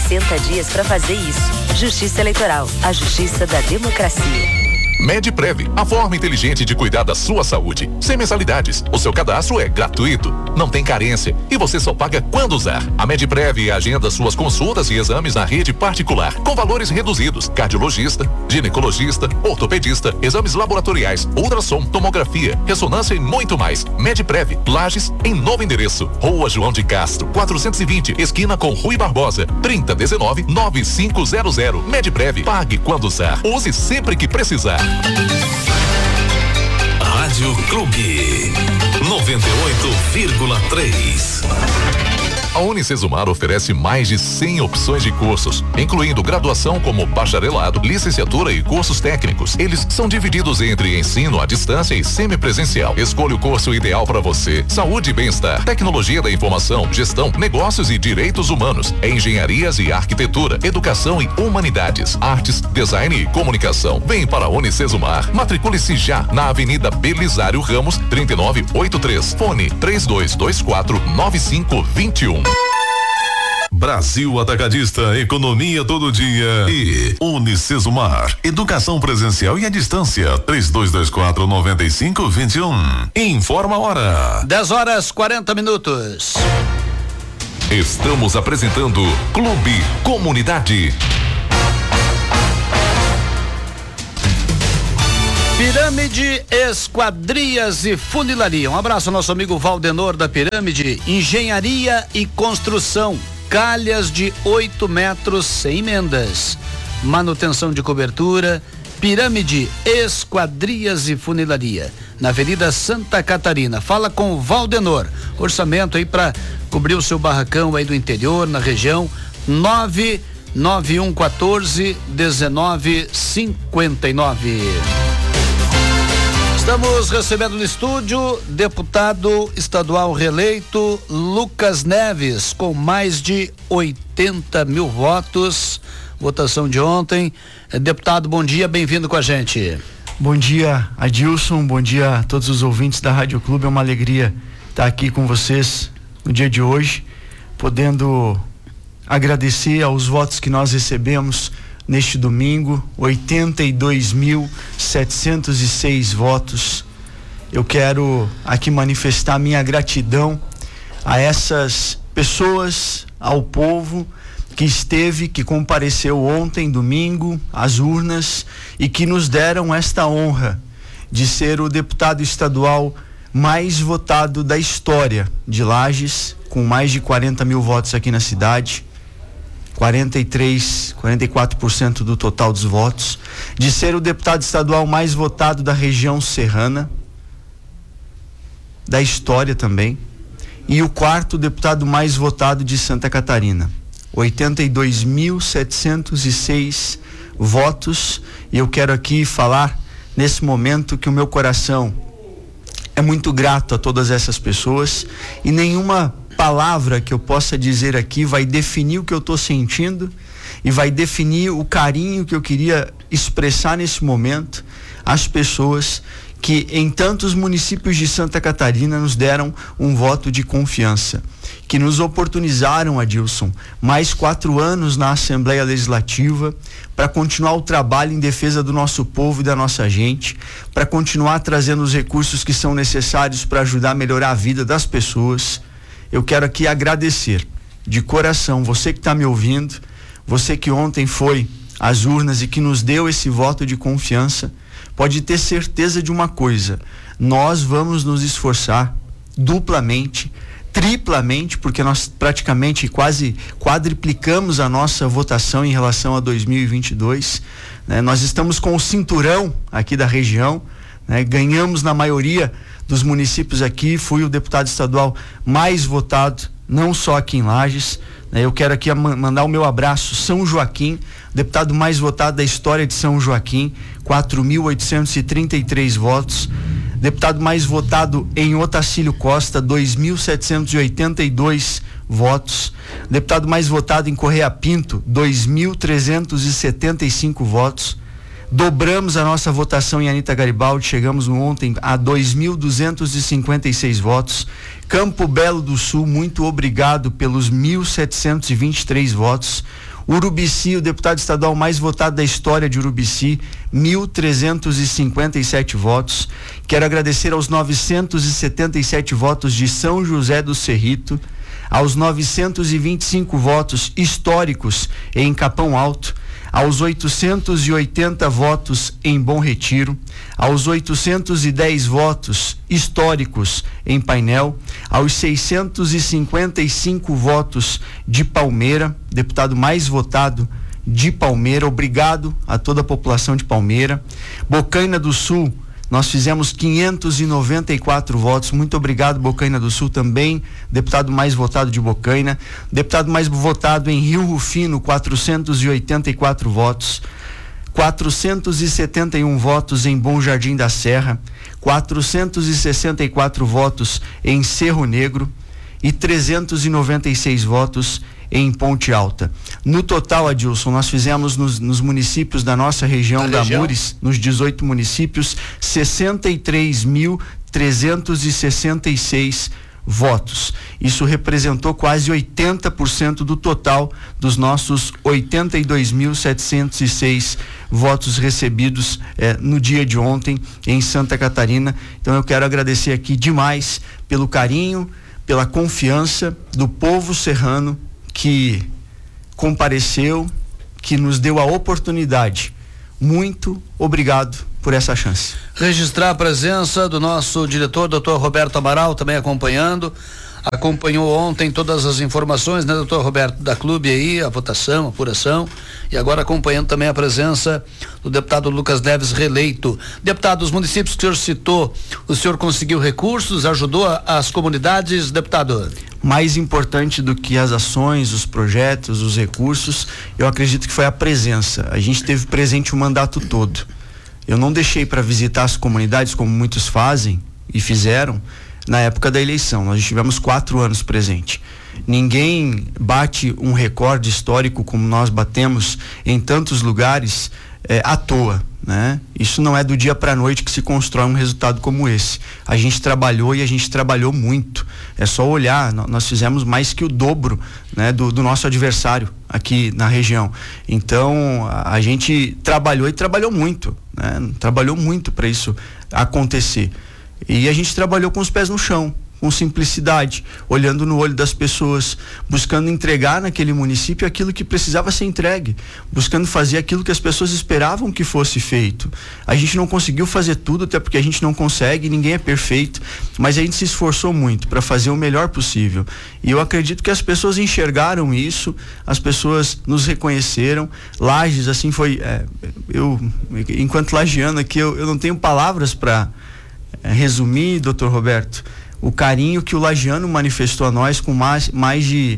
60 dias para fazer isso. Justiça Eleitoral, a justiça da democracia. Medprev, a forma inteligente de cuidar da sua saúde. Sem mensalidades, o seu cadastro é gratuito, não tem carência e você só paga quando usar. A Medprev agenda suas consultas e exames na rede particular, com valores reduzidos. Cardiologista, ginecologista, ortopedista, exames laboratoriais, ultrassom, tomografia, ressonância e muito mais. Medprev, Lages, em novo endereço. Rua João de Castro, 420, esquina com Rui Barbosa, 3019-9500. Medprev, pague quando usar, use sempre que precisar. Rádio Clube 98,3. A Unicesumar oferece mais de 100 opções de cursos, incluindo graduação como bacharelado, licenciatura e cursos técnicos. Eles são divididos entre ensino à distância e semipresencial. Escolha o curso ideal para você. Saúde e bem-estar, tecnologia da informação, gestão, negócios e direitos humanos, engenharias e arquitetura, educação e humanidades, artes, design e comunicação. Vem para a Unicesumar. Matricule-se já na Avenida Belisário Ramos, 3983. Fone 3224-9521. Brasil Atacadista, economia todo dia. E Unicesumar, educação presencial e à distância. 3224-9521. Informa a hora. 10h40. Estamos apresentando Clube Comunidade. Pirâmide, Esquadrias e Funilaria. Um abraço ao nosso amigo Valdenor da Pirâmide. Engenharia e construção. Calhas de 8 metros sem emendas. Manutenção de cobertura. Pirâmide, Esquadrias e Funilaria. Na Avenida Santa Catarina. Fala com o Valdenor. Orçamento aí para cobrir o seu barracão aí do interior, na região. 99114-1959. Estamos recebendo no estúdio deputado estadual reeleito Lucas Neves, com mais de 80 mil votos. Votação de ontem. Deputado, bom dia, bem-vindo com a gente. Bom dia, Adilson, bom dia a todos os ouvintes da Rádio Clube. É uma alegria estar aqui com vocês no dia de hoje, podendo agradecer aos votos que nós recebemos neste domingo, 82.706 votos. Eu quero aqui manifestar minha gratidão a essas pessoas, ao povo que compareceu ontem, domingo, às urnas e que nos deram esta honra de ser o deputado estadual mais votado da história de Lages, com mais de 40 mil votos aqui na cidade. 44% do total dos votos, de ser o deputado estadual mais votado da região serrana, da história também, e o quarto deputado mais votado de Santa Catarina. 82.706 votos, e eu quero aqui falar nesse momento que o meu coração é muito grato a todas essas pessoas, e nenhuma palavra que eu possa dizer aqui vai definir o que eu estou sentindo e vai definir o carinho que eu queria expressar nesse momento às pessoas que em tantos municípios de Santa Catarina nos deram um voto de confiança, que nos oportunizaram, Adilson, mais 4 anos na Assembleia Legislativa para continuar o trabalho em defesa do nosso povo e da nossa gente, para continuar trazendo os recursos que são necessários para ajudar a melhorar a vida das pessoas. Eu quero aqui agradecer de coração você que está me ouvindo, você que ontem foi às urnas e que nos deu esse voto de confiança. Pode ter certeza de uma coisa: nós vamos nos esforçar duplamente, triplamente, porque nós praticamente quase quadriplicamos a nossa votação em relação a 2022, né? Nós estamos com o cinturão aqui da região, né? Ganhamos na maioria dos municípios aqui, fui o deputado estadual mais votado, não só aqui em Lages, né? Eu quero aqui mandar o meu abraço, São Joaquim, deputado mais votado da história de São Joaquim, 4.833 votos. Deputado mais votado em Otacílio Costa, 2.782 votos. Deputado mais votado em Correia Pinto, 2.375 votos. Dobramos a nossa votação em Anita Garibaldi, chegamos ontem a 2.256 votos. Campo Belo do Sul, muito obrigado pelos 1.723 votos. Urubici, o deputado estadual mais votado da história de Urubici, 1.357 votos. Quero agradecer aos 977 votos de São José do Cerrito, aos 925 votos históricos em Capão Alto, aos 880 votos em Bom Retiro, aos 810 votos históricos em Painel, aos 655 votos de Palmeira, deputado mais votado de Palmeira. Obrigado a toda a população de Palmeira. Bocaina do Sul, nós fizemos 594 votos. Muito obrigado, Bocaina do Sul, também deputado mais votado de Bocaina. Deputado mais votado em Rio Rufino, 484 votos. 471 votos em Bom Jardim da Serra, 464 votos em Cerro Negro e 396 votos em Ponte Alta. No total, Adilson, nós fizemos nos municípios da nossa região da Mures, nos 18 municípios, 63.366 votos. Isso representou quase 80% do total dos nossos 82.706 votos recebidos no dia de ontem em Santa Catarina. Então eu quero agradecer aqui demais pelo carinho, pela confiança do povo serrano que compareceu, que nos deu a oportunidade. Muito obrigado por essa chance. Registrar a presença do nosso diretor, Dr. Roberto Amaral, também acompanhou ontem todas as informações, né, doutor Roberto, da clube aí, a votação, a apuração, e agora acompanhando também a presença do deputado Lucas Neves, reeleito. Deputado, os municípios que o senhor citou, o senhor conseguiu recursos, ajudou as comunidades, deputado? Mais importante do que as ações, os projetos, os recursos, eu acredito que foi a presença. A gente teve presente o mandato todo. Eu não deixei para visitar as comunidades como muitos fazem e fizeram na época da eleição. Nós tivemos 4 anos presente. Ninguém bate um recorde histórico como nós batemos em tantos lugares à toa, né? Isso não é do dia para a noite que se constrói um resultado como esse. A gente trabalhou e a gente trabalhou muito. É só olhar, nós fizemos mais que o dobro, né, do nosso adversário aqui na região. Então a gente trabalhou e trabalhou muito, né? Trabalhou muito para isso acontecer. E a gente trabalhou com os pés no chão, com simplicidade, olhando no olho das pessoas, buscando entregar naquele município aquilo que precisava ser entregue, buscando fazer aquilo que as pessoas esperavam que fosse feito. A gente não conseguiu fazer tudo, até porque a gente não consegue, ninguém é perfeito, mas a gente se esforçou muito para fazer o melhor possível. E eu acredito que as pessoas enxergaram isso, as pessoas nos reconheceram. Lages, assim, foi, eu, enquanto lagiano aqui, eu não tenho palavras para resumir, doutor Roberto, o carinho que o lagiano manifestou a nós com mais de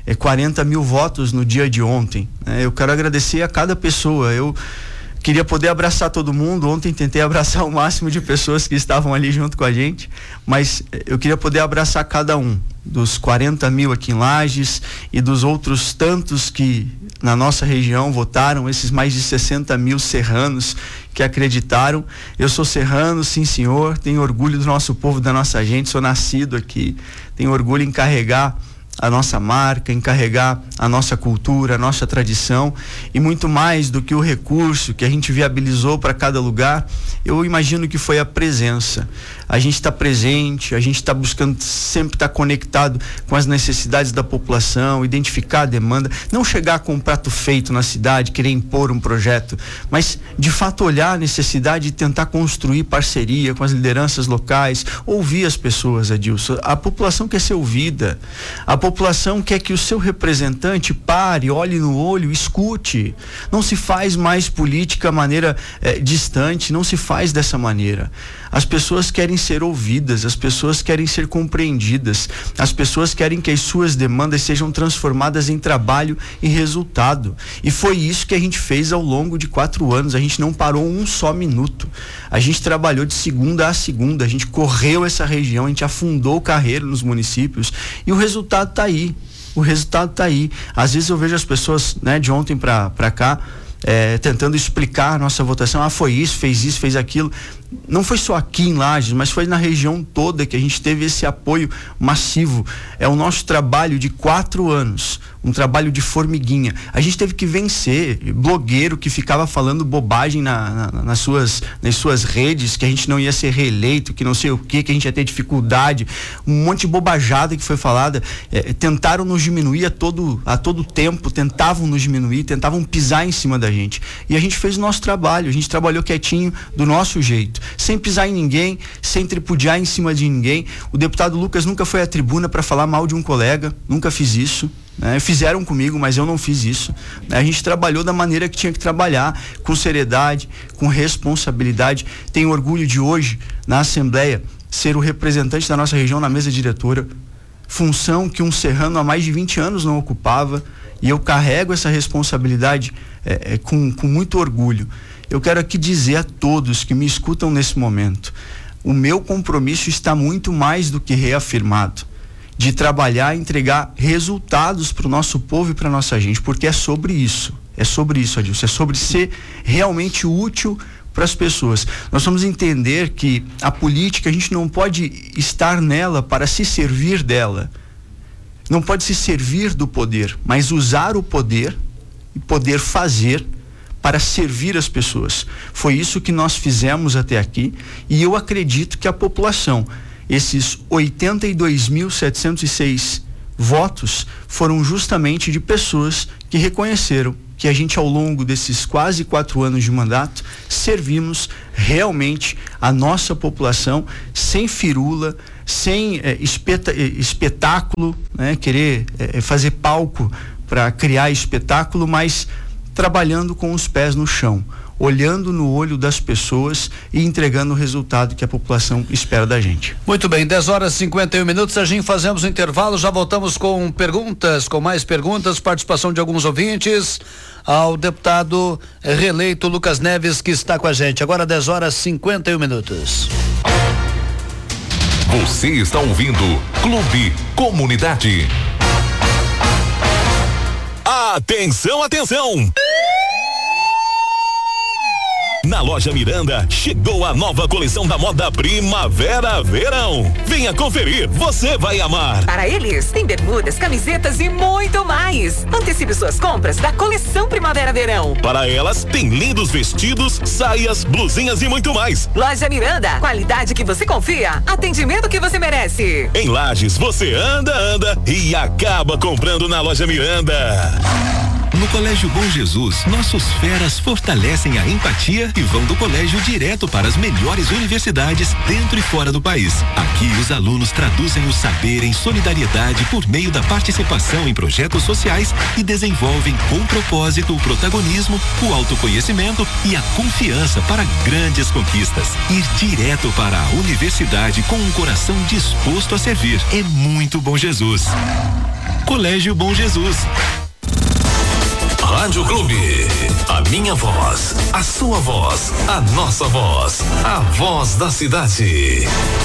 40 mil votos no dia de ontem. Eu quero agradecer a cada pessoa. Eu queria poder abraçar todo mundo. Ontem tentei abraçar o máximo de pessoas que estavam ali junto com a gente, mas eu queria poder abraçar cada um dos 40 mil aqui em Lages e dos outros tantos que na nossa região votaram, esses mais de 60 mil serranos que acreditaram. Eu sou serrano, sim senhor, tenho orgulho do nosso povo, da nossa gente, sou nascido aqui, tenho orgulho em carregar a nossa marca, em carregar a nossa cultura, a nossa tradição, e muito mais do que o recurso que a gente viabilizou para cada lugar, eu imagino que foi a presença. A gente está presente, a gente está buscando sempre estar conectado com as necessidades da população, identificar a demanda, não chegar com um prato feito na cidade, querer impor um projeto, mas de fato olhar a necessidade e tentar construir parceria com as lideranças locais, ouvir as pessoas, Adilson. A população quer ser ouvida, a população quer que o seu representante pare, olhe no olho, escute. Não se faz mais política de maneira distante, não se faz dessa maneira. As pessoas querem ser ouvidas, as pessoas querem ser compreendidas, as pessoas querem que as suas demandas sejam transformadas em trabalho e resultado. E foi isso que a gente fez ao longo de 4 anos. A gente não parou um só minuto. A gente trabalhou de segunda a segunda, a gente correu essa região, a gente afundou o carreiro nos municípios e o resultado está aí. O resultado está aí. Às vezes eu vejo as pessoas, né, de ontem para cá, tentando explicar a nossa votação. Foi isso, fez aquilo. Não foi só aqui em Lages, mas foi na região toda que a gente teve esse apoio massivo. É o nosso trabalho de 4 anos, um trabalho de formiguinha. A gente teve que vencer blogueiro que ficava falando bobagem nas suas redes, que a gente não ia ser reeleito, que não sei o que a gente ia ter dificuldade, um monte de bobajada que foi falada. Tentaram nos diminuir a todo tempo, tentavam nos diminuir, tentavam pisar em cima da gente. E a gente fez o nosso trabalho, a gente trabalhou quietinho, do nosso jeito, sem pisar em ninguém, sem tripudiar em cima de ninguém. O deputado Lucas nunca foi à tribuna para falar mal de um colega, nunca fiz isso. Fizeram comigo, mas eu não fiz isso. A gente trabalhou da maneira que tinha que trabalhar, com seriedade, com responsabilidade. Tenho orgulho de hoje, na Assembleia, ser o representante da nossa região na mesa diretora, função que um serrano há mais de 20 anos não ocupava, e eu carrego essa responsabilidade com muito orgulho. Eu quero aqui dizer a todos que me escutam nesse momento, o meu compromisso está muito mais do que reafirmado, de trabalhar e entregar resultados para o nosso povo e para a nossa gente, porque é sobre isso, Adilson, é sobre ser realmente útil para as pessoas. Nós vamos entender que a política, a gente não pode estar nela para se servir dela, não pode se servir do poder, mas usar o poder e poder fazer para servir as pessoas. Foi isso que nós fizemos até aqui, e eu acredito que a população, esses 82.706 votos, foram justamente de pessoas que reconheceram que a gente, ao longo desses quase 4 anos de mandato, servimos realmente a nossa população, sem firula, sem espetáculo, querer fazer palco para criar espetáculo, mas trabalhando com os pés no chão, olhando no olho das pessoas e entregando o resultado que a população espera da gente. Muito bem, 10h51, a gente fazemos o intervalo, já voltamos com mais perguntas, participação de alguns ouvintes, ao deputado reeleito Lucas Neves, que está com a gente. Agora 10h51. Você está ouvindo Clube Comunidade. Atenção, atenção! Na loja Miranda, chegou a nova coleção da moda Primavera-Verão. Venha conferir, você vai amar. Para eles, tem bermudas, camisetas e muito mais. Antecipe suas compras da coleção Primavera-Verão. Para elas, tem lindos vestidos, saias, blusinhas e muito mais. Loja Miranda, qualidade que você confia, atendimento que você merece. Em Lages, você anda e acaba comprando na loja Miranda. No Colégio Bom Jesus, nossos feras fortalecem a empatia e vão do colégio direto para as melhores universidades dentro e fora do país. Aqui, os alunos traduzem o saber em solidariedade por meio da participação em projetos sociais e desenvolvem com propósito o protagonismo, o autoconhecimento e a confiança para grandes conquistas. Ir direto para a universidade com um coração disposto a servir é muito Bom Jesus. Colégio Bom Jesus. Rádio Clube, a minha voz, a sua voz, a nossa voz, a voz da cidade.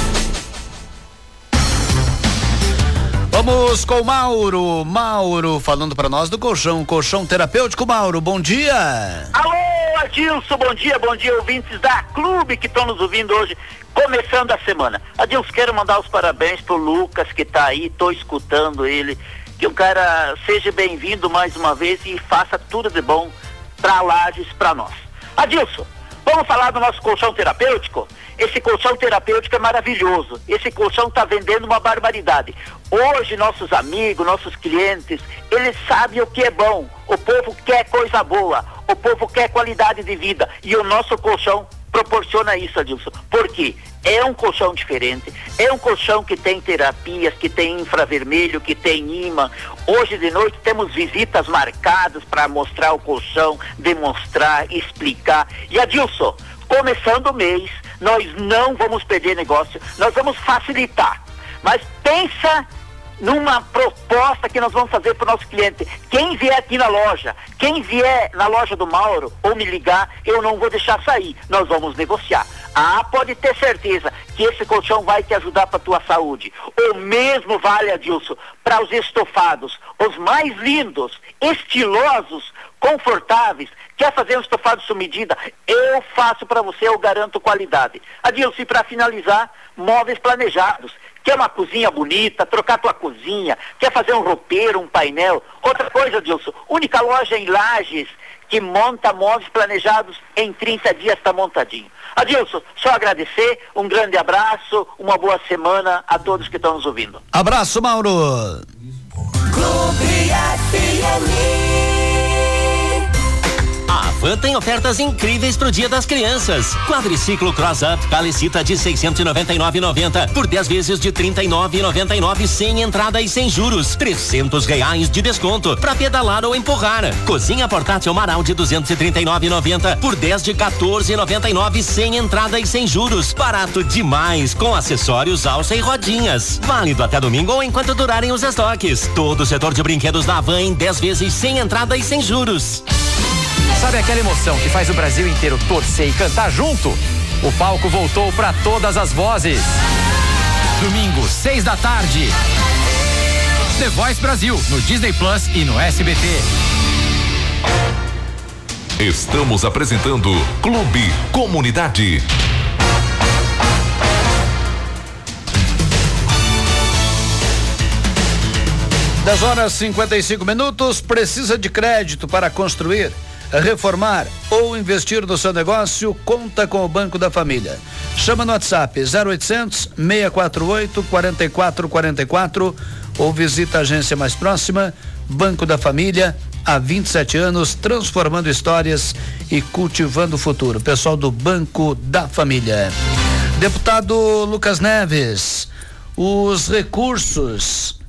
Vamos com o Mauro falando para nós do colchão terapêutico. Mauro, bom dia. Alô, Adilson, bom dia, ouvintes da Clube que estão nos ouvindo hoje, começando a semana. Adilson, quero mandar os parabéns pro Lucas que tá aí, tô escutando ele. Que o cara seja bem-vindo mais uma vez e faça tudo de bom para Lages, para nós. Adilson, vamos falar do nosso colchão terapêutico? Esse colchão terapêutico é maravilhoso. Esse colchão está vendendo uma barbaridade. Hoje, nossos amigos, nossos clientes, eles sabem o que é bom. O povo quer coisa boa. O povo quer qualidade de vida. E o nosso colchão proporciona isso, Adilson. Por quê? É um colchão diferente, é um colchão que tem terapias, que tem infravermelho, que tem imã. Hoje de noite temos visitas marcadas para mostrar o colchão, demonstrar, explicar. E Adilson, começando o mês, nós não vamos perder negócio, nós vamos facilitar. Mas pensa numa proposta que nós vamos fazer para o nosso cliente. Quem vier aqui na loja, quem vier na loja do Mauro ou me ligar, eu não vou deixar sair, nós vamos negociar. Pode ter certeza que esse colchão vai te ajudar para a tua saúde. O mesmo vale, Adilson, para os estofados, os mais lindos, estilosos, confortáveis. Quer fazer um estofado sob medida? Eu faço para você, eu garanto qualidade. Adilson, e para finalizar, móveis planejados. Quer uma cozinha bonita, trocar tua cozinha, quer fazer um roupeiro, um painel. Outra coisa, Adilson, única loja em Lages que monta móveis planejados em 30 dias, está montadinho. Adilson, só agradecer, um grande abraço, uma boa semana a todos que estão nos ouvindo. Abraço, Mauro. Clube FM. A Van tem ofertas incríveis pro Dia das Crianças. Quadriciclo Cross Up, calecita de 699,90 por 10 vezes de 39,99 sem entrada e sem juros. R$300 de desconto pra pedalar ou empurrar. Cozinha portátil Marau de 239,90 por 10 de 14,99 sem entrada e sem juros. Barato demais, com acessórios, alça e rodinhas. Válido até domingo ou enquanto durarem os estoques. Todo o setor de brinquedos da Van em 10 vezes sem entrada e sem juros. Sabe aquela emoção que faz o Brasil inteiro torcer e cantar junto? O palco voltou para todas as vozes. Domingo, 6 da tarde. The Voice Brasil, no Disney Plus e no SBT. Estamos apresentando Clube Comunidade. Das horas 55 minutos, precisa de crédito para construir, reformar ou investir no seu negócio? Conta com o Banco da Família. Chama no WhatsApp 0800 648 4444 ou visita a agência mais próxima. Banco da Família, há 27 anos, transformando histórias e cultivando o futuro. Pessoal do Banco da Família. Deputado Lucas Neves, os recursos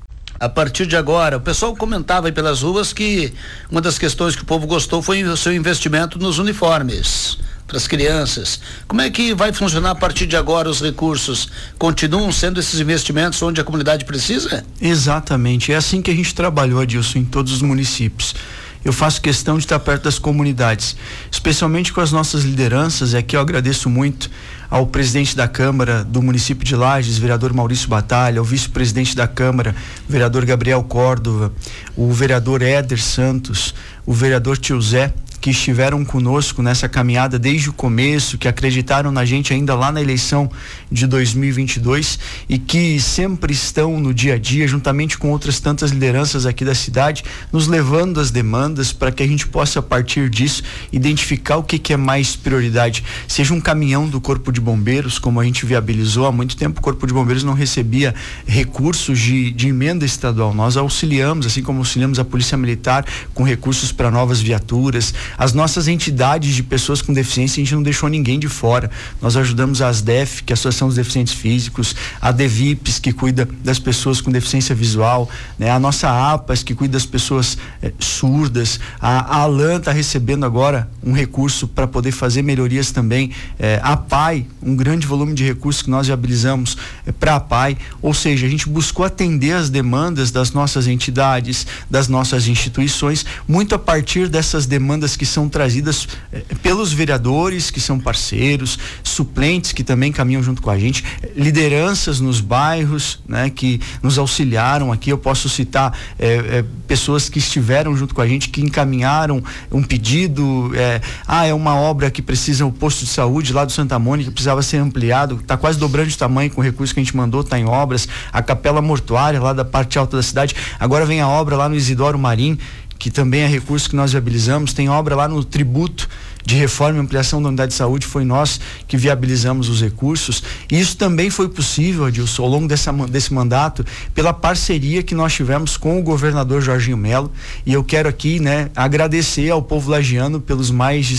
a partir de agora, o pessoal comentava aí pelas ruas que uma das questões que o povo gostou foi o seu investimento nos uniformes para as crianças. Como é que vai funcionar a partir de agora os recursos? Continuam sendo esses investimentos onde a comunidade precisa? Exatamente, é assim que a gente trabalhou, Adilson, em todos os municípios. Eu faço questão de estar perto das comunidades, especialmente com as nossas lideranças. E aqui eu agradeço muito ao presidente da Câmara do município de Lages, vereador Maurício Batalha, ao vice-presidente da Câmara, vereador Gabriel Córdova, o vereador Éder Santos, o vereador Tio Zé, que estiveram conosco nessa caminhada desde o começo, que acreditaram na gente ainda lá na eleição de 2022 e que sempre estão no dia a dia, juntamente com outras tantas lideranças aqui da cidade, nos levando as demandas para que a gente possa, a partir disso, identificar o que é mais prioridade. Seja um caminhão do Corpo de Bombeiros, como a gente viabilizou há muito tempo, o Corpo de Bombeiros não recebia recursos de emenda estadual. Nós auxiliamos, assim como auxiliamos a Polícia Militar com recursos para novas viaturas. As nossas entidades de pessoas com deficiência, a gente não deixou ninguém de fora. Nós ajudamos a ASDEF, que é a Associação dos Deficientes Físicos, a DEVIPS, que cuida das pessoas com deficiência visual, né? A nossa APAS, que cuida das pessoas surdas. A ALAN está recebendo agora um recurso para poder fazer melhorias também. A PAI, um grande volume de recursos que nós viabilizamos para a PAI. Ou seja, a gente buscou atender as demandas das nossas entidades, das nossas instituições, muito a partir dessas demandas que são trazidas pelos vereadores, que são parceiros, suplentes que também caminham junto com a gente, lideranças nos bairros, né, que nos auxiliaram aqui. Eu posso citar pessoas que estiveram junto com a gente, que encaminharam um pedido, é uma obra que precisa, o posto de saúde lá do Santa Mônica precisava ser ampliado, está quase dobrando de tamanho com o recurso que a gente mandou, está em obras. A capela mortuária lá da parte alta da cidade, agora vem a obra lá no Isidoro Marim, que também é recurso que nós viabilizamos. Tem obra lá no tributo de reforma e ampliação da unidade de saúde, foi nós que viabilizamos os recursos. E isso também foi possível, Adilson, ao longo desse mandato, pela parceria que nós tivemos com o governador Jorginho Melo. E eu quero aqui, né, agradecer ao povo lagiano pelos mais de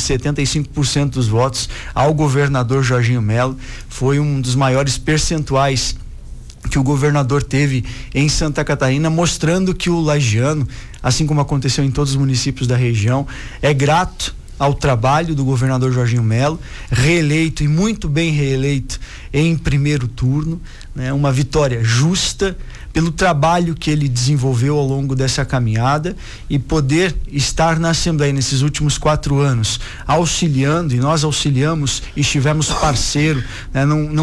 75% dos votos ao governador Jorginho Melo. Foi um dos maiores percentuais que o governador teve em Santa Catarina, mostrando que o lagiano, assim como aconteceu em todos os municípios da região, é grato ao trabalho do governador Jorginho Melo, reeleito e muito bem reeleito em primeiro turno, né? Uma vitória justa pelo trabalho que ele desenvolveu ao longo dessa caminhada, e poder estar na Assembleia nesses últimos 4 anos auxiliando, e nós auxiliamos e estivemos parceiro, né?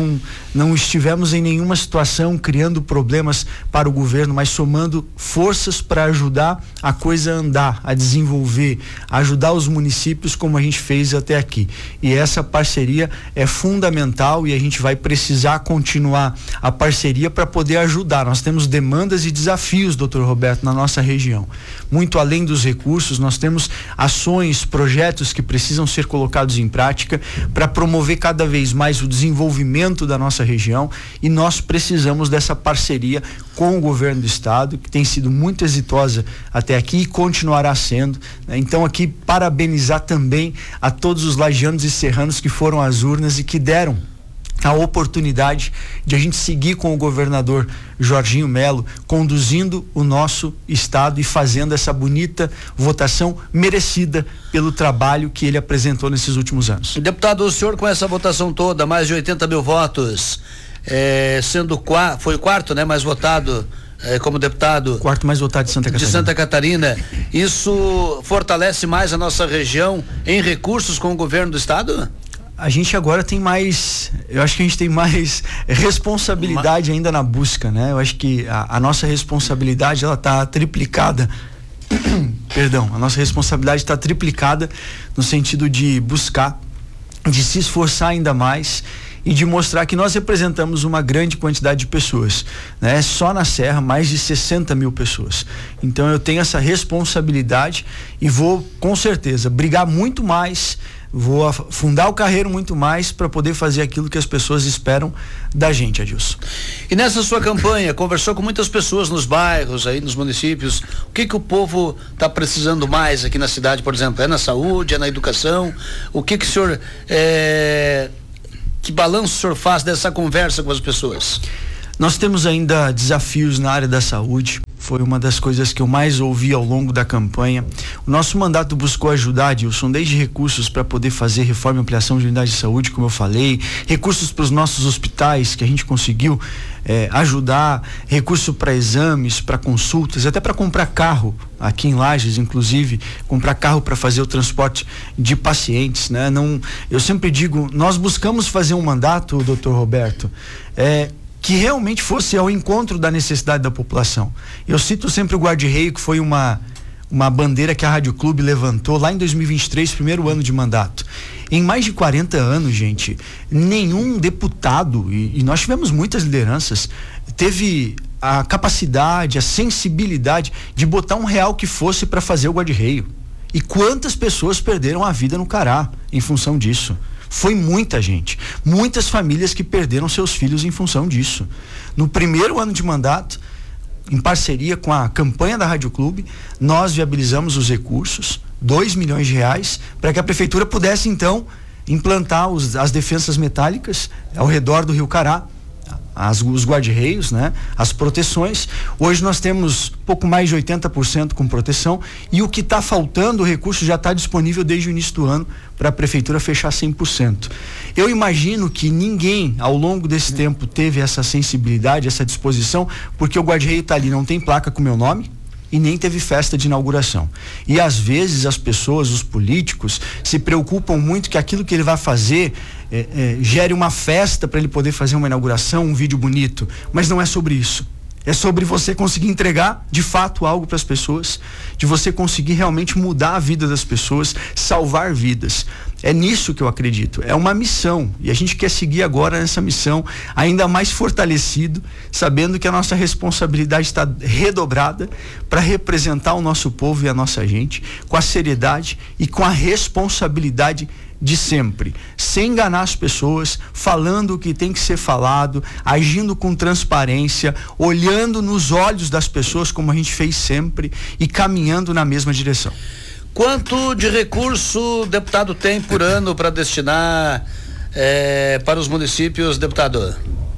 Não estivemos em nenhuma situação criando problemas para o governo, mas somando forças para ajudar a coisa a andar, a desenvolver, a ajudar os municípios municípios como a gente fez até aqui. E essa parceria é fundamental e a gente vai precisar continuar a parceria para poder ajudar. Nós temos demandas e desafios, doutor Roberto, na nossa região. Muito além dos recursos, nós temos ações, projetos que precisam ser colocados em prática para promover cada vez mais o desenvolvimento da nossa região, e nós precisamos dessa parceria com o governo do estado, que tem sido muito exitosa até aqui e continuará sendo, né? Então aqui parabenizar também a todos os lagianos e serranos que foram às urnas e que deram a oportunidade de a gente seguir com o governador Jorginho Melo, conduzindo o nosso estado e fazendo essa bonita votação merecida pelo trabalho que ele apresentou nesses últimos anos. Deputado, o senhor com essa votação toda, mais de 80 mil votos, foi o quarto, né, mais votado como deputado. Quarto mais votado de Santa Catarina. De Santa Catarina. Isso fortalece mais a nossa região em recursos com o governo do estado? A gente agora tem mais, eu acho que a gente tem mais responsabilidade ainda na busca, né? Eu acho que a nossa responsabilidade, ela tá triplicada. Perdão, a nossa responsabilidade está triplicada no sentido de buscar, de se esforçar ainda mais e de mostrar que nós representamos uma grande quantidade de pessoas, né? Só na Serra, mais de 60 mil pessoas. Então eu tenho essa responsabilidade e vou, com certeza, brigar muito mais, vou afundar o carreiro muito mais para poder fazer aquilo que as pessoas esperam da gente, Adilson. E nessa sua campanha, conversou com muitas pessoas nos bairros, aí nos municípios, o que o povo está precisando mais aqui na cidade, por exemplo? É na saúde, é na educação? O que o senhor, que balanço o senhor faz dessa conversa com as pessoas? Nós temos ainda desafios na área da saúde. Foi uma das coisas que eu mais ouvi ao longo da campanha. O nosso mandato buscou ajudar, Adilson, desde recursos para poder fazer reforma e ampliação de unidades de saúde, como eu falei, recursos para os nossos hospitais, que a gente conseguiu ajudar, recurso para exames, para consultas, até para comprar carro aqui em Lages, inclusive, comprar carro para fazer o transporte de pacientes, né? Não, eu sempre digo, nós buscamos fazer um mandato, doutor Roberto, que realmente fosse ao encontro da necessidade da população. Eu cito sempre o Guarda-Reio, que foi uma bandeira que a Rádio Clube levantou lá em 2023, primeiro ano de mandato. Em mais de 40 anos, gente, nenhum deputado, e nós tivemos muitas lideranças, teve a capacidade, a sensibilidade de botar R$1 que fosse para fazer o Guarda-Reio. E quantas pessoas perderam a vida no Cará em função disso? Foi muita gente, muitas famílias que perderam seus filhos em função disso. No primeiro ano de mandato, em parceria com a campanha da Rádio Clube, nós viabilizamos os recursos, R$2 milhões, para que a prefeitura pudesse então implantar as defensas metálicas ao redor do Rio Cará, os guarda-reios, né? As proteções. Hoje nós temos pouco mais de 80% com proteção, e o que está faltando, o recurso já está disponível desde o início do ano para a prefeitura fechar 100%. Eu imagino que ninguém ao longo desse tempo teve essa sensibilidade, essa disposição, porque o guarda-reio está ali, não tem placa com meu nome e nem teve festa de inauguração. E às vezes as pessoas, os políticos, se preocupam muito que aquilo que ele vai fazer gere uma festa para ele poder fazer uma inauguração, um vídeo bonito, mas não é sobre isso. É sobre você conseguir entregar de fato algo para as pessoas, de você conseguir realmente mudar a vida das pessoas, salvar vidas. É nisso que eu acredito. É uma missão, e a gente quer seguir agora nessa missão ainda mais fortalecido, sabendo que a nossa responsabilidade está redobrada para representar o nosso povo e a nossa gente com a seriedade e com a responsabilidade de sempre, sem enganar as pessoas, falando o que tem que ser falado, agindo com transparência, olhando nos olhos das pessoas como a gente fez sempre e caminhando na mesma direção. Quanto de recurso o deputado tem por ano para destinar para os municípios, deputado?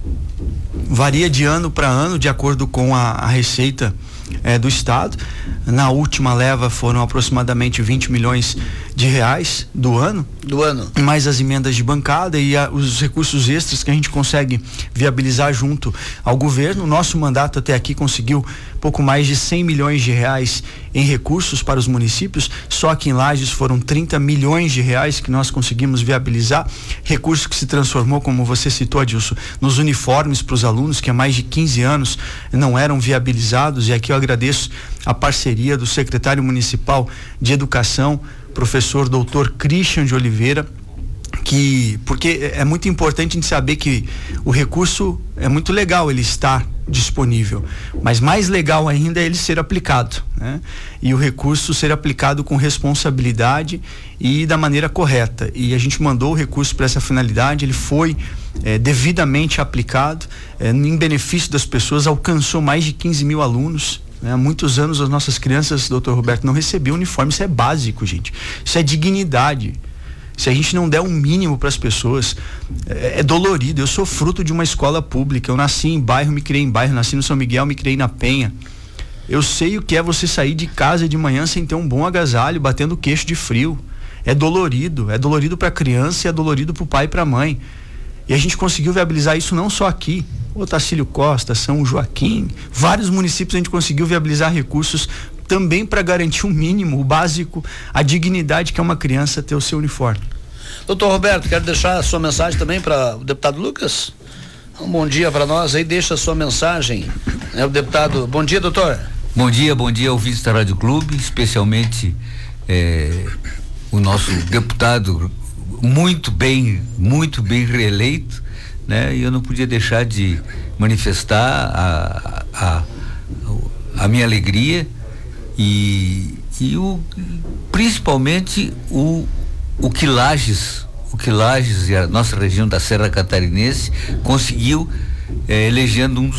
Varia de ano para ano, de acordo com a receita do estado. Na última leva foram aproximadamente R$20 milhões do ano, mais as emendas de bancada e os recursos extras que a gente consegue viabilizar junto ao governo. O nosso mandato até aqui conseguiu pouco mais de R$100 milhões em recursos para os municípios. Só aqui em Lages foram R$30 milhões que nós conseguimos viabilizar, recurso que se transformou, como você citou, Adilson, nos uniformes para os alunos que há mais de 15 anos não eram viabilizados, e aqui eu agradeço a parceria do secretário municipal de Educação, professor Dr. Christian de Oliveira, porque é muito importante a gente saber que o recurso é muito legal ele estar disponível, mas mais legal ainda é ele ser aplicado, né? E o recurso ser aplicado com responsabilidade e da maneira correta. E a gente mandou o recurso para essa finalidade, ele foi devidamente aplicado em benefício das pessoas, alcançou mais de 15 mil alunos. Há muitos anos as nossas crianças, doutor Roberto, não recebiam uniforme. Isso é básico, gente. Isso é dignidade. Se a gente não der um mínimo para as pessoas, é dolorido. Eu sou fruto de uma escola pública. Eu nasci em bairro, me criei em bairro. Nasci no São Miguel, me criei na Penha. Eu sei o que é você sair de casa de manhã sem ter um bom agasalho, batendo o queixo de frio. É dolorido para a criança e é dolorido para o pai e para a mãe. E a gente conseguiu viabilizar isso não só aqui. Otacílio Costa, São Joaquim, vários municípios a gente conseguiu viabilizar recursos também para garantir um mínimo, o básico, a dignidade que é uma criança ter o seu uniforme. Doutor Roberto, quero deixar a sua mensagem também para o deputado Lucas. Um bom dia para nós aí, deixa a sua mensagem. O deputado, bom dia, doutor. Bom dia, ouvintes da Rádio Clube, especialmente o nosso deputado muito bem reeleito, né? E eu não podia deixar de manifestar a minha alegria principalmente o que Lages e a nossa região da Serra Catarinense conseguiu reelegendo um dos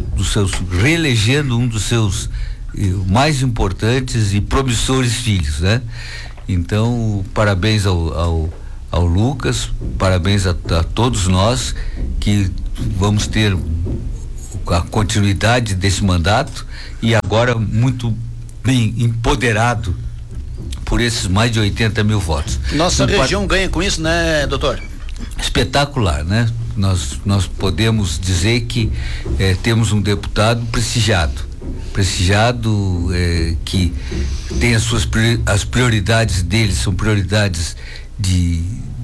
seus mais importantes e promissores filhos, né? Então, parabéns ao Lucas, parabéns a todos nós que vamos ter a continuidade desse mandato e agora muito bem empoderado por esses mais de 80 mil votos. Nossa região ganha com isso, né, doutor? Espetacular, né? Nós podemos dizer que temos um deputado prestigiado que tem as prioridades dele são prioridades de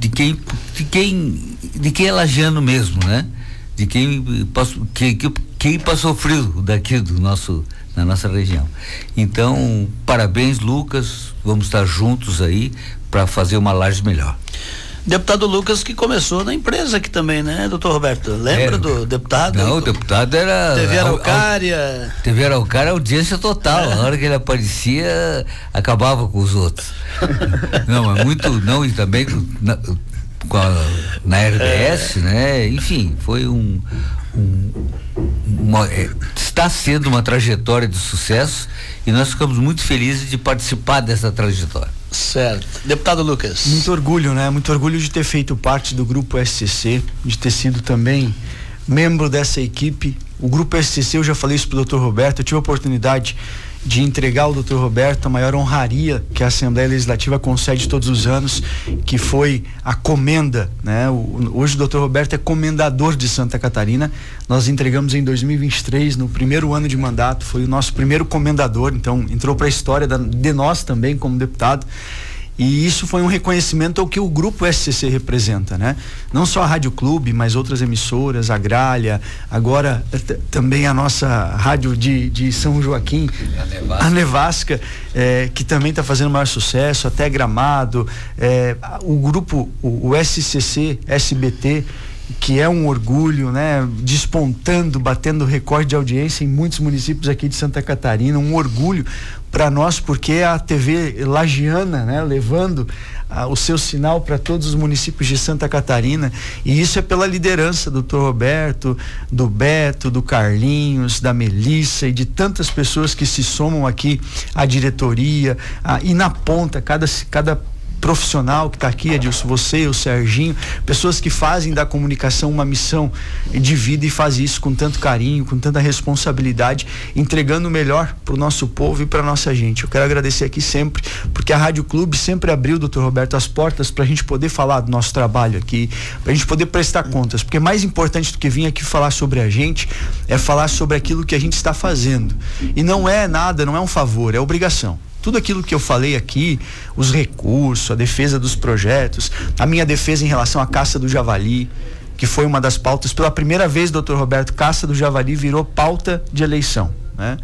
quem é lagiano mesmo, né? De quem passou frio daqui na nossa região. Então, parabéns, Lucas, vamos estar juntos aí para fazer uma Lages melhor. Deputado Lucas, que começou na empresa aqui também, né, doutor Roberto? Lembra do deputado? Não, o deputado era... TV Araucária. TV Araucária, audiência total. A hora que ele aparecia, acabava com os outros. Não, é muito... Não, e também na RBS, né? Enfim, foi está sendo uma trajetória de sucesso e nós ficamos muito felizes de participar dessa trajetória. Certo. Deputado Lucas. Muito orgulho, né? Muito orgulho de ter feito parte do Grupo SCC, de ter sido também membro dessa equipe. O Grupo SCC, eu já falei isso pro doutor Roberto, eu tive a oportunidade de entregar ao doutor Roberto a maior honraria que a Assembleia Legislativa concede todos os anos, que foi a comenda, né? Hoje o doutor Roberto é comendador de Santa Catarina. Nós entregamos em 2023, no primeiro ano de mandato, foi o nosso primeiro comendador, então entrou para a história de nós também como deputado. E isso foi um reconhecimento ao que o Grupo SCC representa, né? Não só a Rádio Clube, mas outras emissoras, a Gralha, agora também a nossa rádio de São Joaquim, a Nevasca, que também está fazendo maior sucesso, até Gramado, o grupo, o SCC, SBT, que é um orgulho, né? Despontando, batendo recorde de audiência em muitos municípios aqui de Santa Catarina, um orgulho para nós, porque é a TV lagiana, né? Levando o seu sinal para todos os municípios de Santa Catarina, e isso é pela liderança do Dr. Roberto, do Beto, do Carlinhos, da Melissa e de tantas pessoas que se somam aqui à diretoria, e na ponta, cada profissional que está aqui, Edilson, você, o Serginho, pessoas que fazem da comunicação uma missão de vida e fazem isso com tanto carinho, com tanta responsabilidade, entregando o melhor para o nosso povo e para nossa gente. Eu quero agradecer aqui sempre, porque a Rádio Clube sempre abriu, doutor Roberto, as portas para a gente poder falar do nosso trabalho aqui, para a gente poder prestar contas, porque mais importante do que vir aqui falar sobre a gente é falar sobre aquilo que a gente está fazendo, e não é nada, não é um favor, é obrigação. Tudo aquilo que eu falei aqui, os recursos, a defesa dos projetos, a minha defesa em relação à caça do javali, que foi uma das pautas, pela primeira vez, doutor Roberto, caça do javali virou pauta de eleição, né?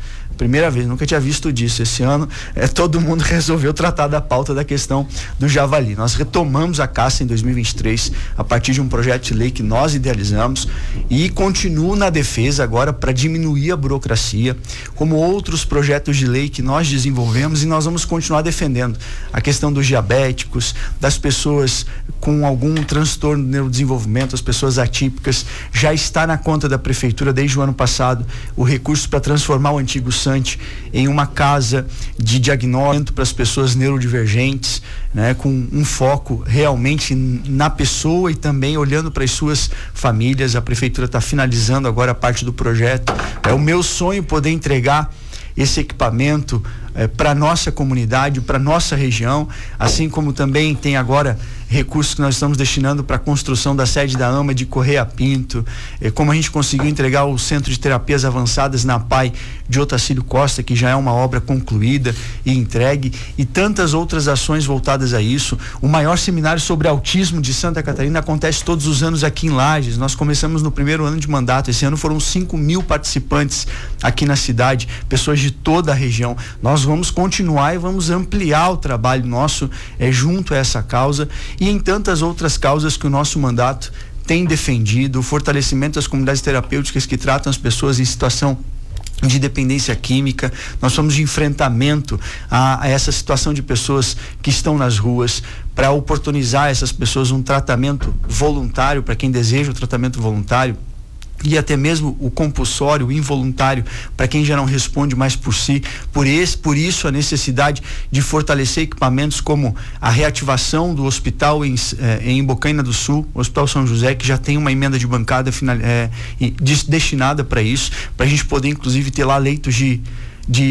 primeira vez, nunca tinha visto disso. Esse ano todo mundo resolveu tratar da pauta da questão do javali. Nós retomamos a caça em 2023 a partir de um projeto de lei que nós idealizamos e continuo na defesa agora para diminuir a burocracia, como outros projetos de lei que nós desenvolvemos, e nós vamos continuar defendendo a questão dos diabéticos, das pessoas com algum transtorno de neurodesenvolvimento, as pessoas atípicas. Já está na conta da prefeitura desde o ano passado o recurso para transformar o antigo Sante em uma casa de diagnóstico para as pessoas neurodivergentes, né, com um foco realmente na pessoa e também olhando para as suas famílias. A prefeitura está finalizando agora a parte do projeto. É o meu sonho poder entregar esse equipamento para nossa comunidade, para nossa região, assim como também tem agora recursos que nós estamos destinando para a construção da sede da AMA de Correia Pinto, como a gente conseguiu entregar o Centro de Terapias Avançadas na PAI de Otacílio Costa, que já é uma obra concluída e entregue, e tantas outras ações voltadas a isso. O maior seminário sobre autismo de Santa Catarina acontece todos os anos aqui em Lages. Nós começamos no primeiro ano de mandato, esse ano foram 5.000 participantes aqui na cidade, pessoas de toda a região. Nós vamos continuar e vamos ampliar o trabalho nosso junto a essa causa e em tantas outras causas que o nosso mandato tem defendido, o fortalecimento das comunidades terapêuticas que tratam as pessoas em situação de dependência química. Nós somos de enfrentamento a essa situação de pessoas que estão nas ruas, para oportunizar a essas pessoas um tratamento voluntário, para quem deseja o tratamento voluntário, e até mesmo o compulsório, o involuntário, para quem já não responde mais por si. Por isso a necessidade de fortalecer equipamentos como a reativação do hospital em Bocaina do Sul, o Hospital São José, que já tem uma emenda de bancada destinada para isso, para a gente poder inclusive ter lá leitos de